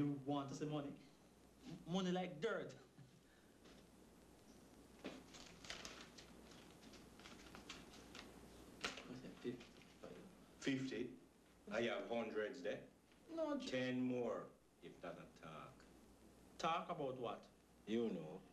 You want to say money? Money like dirt. I said 50. 50? I have hundreds there. No, 10 more, if that not talk. talk about what? You know.